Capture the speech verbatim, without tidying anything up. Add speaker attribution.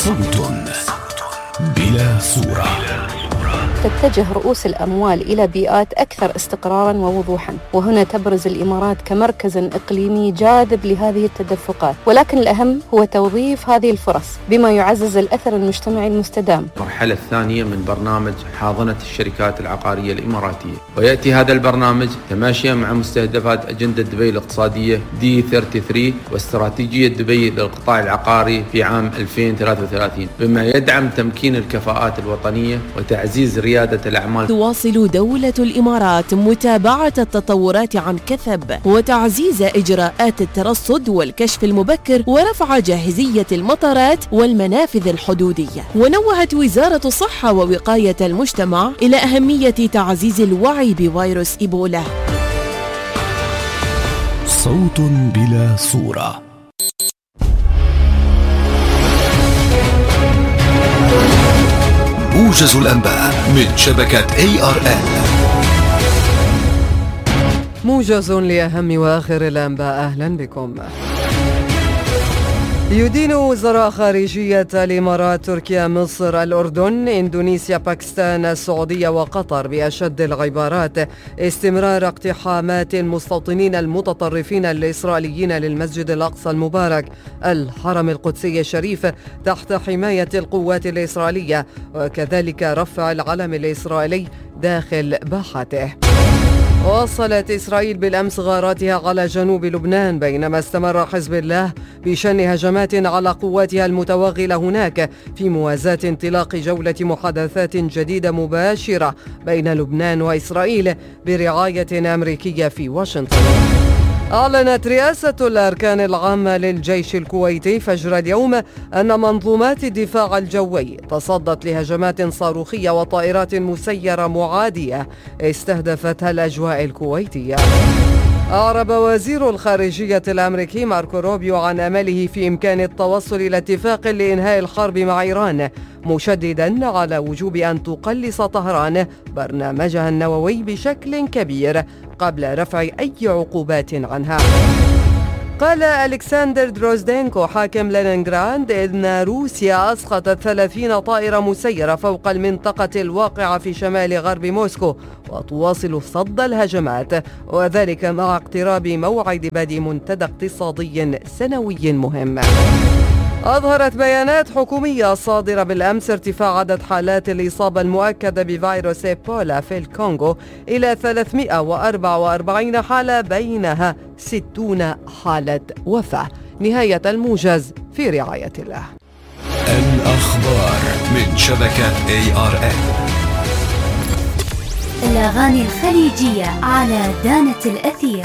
Speaker 1: صوت بلا صورة.
Speaker 2: تتجه رؤوس الأموال إلى بيئات أكثر استقراراً ووضوحاً، وهنا تبرز الإمارات كمركز إقليمي جاذب لهذه التدفقات، ولكن الأهم هو توظيف هذه الفرص بما يعزز الأثر المجتمعي المستدام.
Speaker 3: المرحلة الثانية من برنامج حاضنة الشركات العقارية الإماراتية، ويأتي هذا البرنامج تماشيا مع مستهدفات أجندة دبي الاقتصادية دي ثلاثة وثلاثين واستراتيجية دبي للقطاع العقاري في عام ألفين وثلاثة وثلاثين، بما يدعم تمكين الكفاءات الوطنية وتعزيز ريادة الأعمال.
Speaker 4: تواصل دولة الإمارات متابعة التطورات عن كثب وتعزيز إجراءات الترصد والكشف المبكر ورفع جاهزية المطارات والمنافذ الحدودية. ونوهت وزارة الصحة ووقاية المجتمع إلى أهمية تعزيز الوعي بفيروس إيبولا.
Speaker 1: صوت بلا صورة. موجز الأنباء من شبكة إيه آر إل.
Speaker 5: موجز لأهم وآخر الأنباء، أهلا بكم. يدين وزراء خارجية الإمارات، تركيا، مصر، الأردن، إندونيسيا، باكستان، السعودية وقطر بأشد العبارات استمرار اقتحامات المستوطنين المتطرفين الإسرائيليين للمسجد الأقصى المبارك الحرم القدسي الشريف تحت حماية القوات الإسرائيلية، وكذلك رفع العلم الإسرائيلي داخل باحته. واصلت إسرائيل بالأمس غاراتها على جنوب لبنان، بينما استمر حزب الله بشن هجمات على قواتها المتوغلة هناك في موازاة انطلاق جولة محادثات جديدة مباشرة بين لبنان وإسرائيل برعاية أمريكية في واشنطن. أعلنت رئاسة الأركان العامة للجيش الكويتي فجر اليوم أن منظومات الدفاع الجوي تصدت لهجمات صاروخية وطائرات مسيرة معادية استهدفتها الأجواء الكويتية. أعرب وزير الخارجية الأمريكي ماركو روبيو عن أمله في إمكان التوصل إلى اتفاق لإنهاء الحرب مع إيران، مشددا على وجوب أن تقلص طهران برنامجها النووي بشكل كبير قبل رفع أي عقوبات عنها. قال ألكسندر دروزدينكو حاكم لينينغراد إن روسيا أسقطت ثلاثين طائرة مسيرة فوق المنطقة الواقعة في شمال غرب موسكو، وتواصل صد الهجمات، وذلك مع اقتراب موعد بدء منتدى اقتصادي سنوي مهم. أظهرت بيانات حكومية صادرة بالأمس ارتفاع عدد حالات الإصابة المؤكدة بفيروس إيبولا في الكونغو إلى ثلاثمئة وأربعة وأربعين حالة، بينها ستون حالة وفاة. نهاية الموجز في رعاية الله.
Speaker 1: الأخبار من شبكة إيه آر إل.
Speaker 6: الأغاني الخليجية على دانة الأثير.